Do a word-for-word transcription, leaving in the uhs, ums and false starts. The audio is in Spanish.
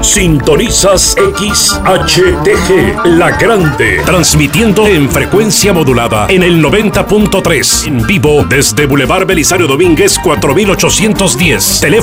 Sintonizas X H T G, La Grande, transmitiendo en frecuencia modulada en el noventa punto tres, en vivo desde Boulevard Belisario Domínguez cuatro mil ochocientos diez. Teléfono